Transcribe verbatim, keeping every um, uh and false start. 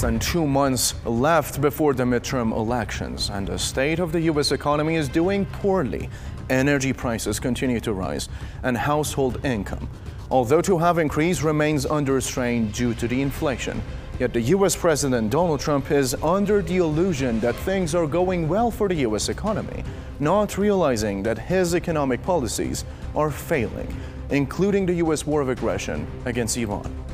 than two months left before the midterm elections, and the state of the U S economy is doing poorly. Energy prices continue to rise, and household income, although to have increased, remains under strain due to the inflation. Yet the U S President Donald Trump is under the illusion that things are going well for the U S economy, not realizing that his economic policies are failing, including the U S war of aggression against Iran.